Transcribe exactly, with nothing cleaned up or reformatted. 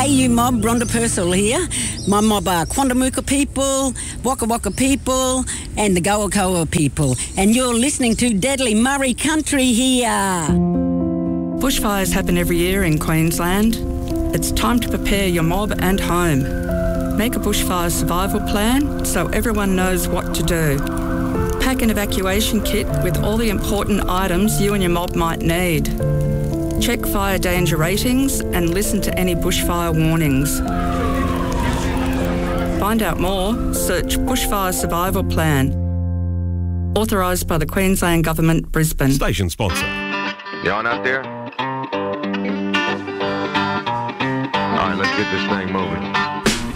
Hey, you mob, Rhonda Purcell here. My mob are Quandamooka people, Waka Waka people, and the Goakoa people. And you're listening to Deadly Murray Country here. Bushfires happen every year in Queensland. It's time to prepare your mob and home. Make a bushfire survival plan so everyone knows what to do. Pack an evacuation kit with all the important items you and your mob might need. Check fire danger ratings and listen to any bushfire warnings. Find out more, search Bushfire Survival Plan. Authorised by the Queensland Government, Brisbane. Station sponsor. You on out there? All right, let's get this thing moving.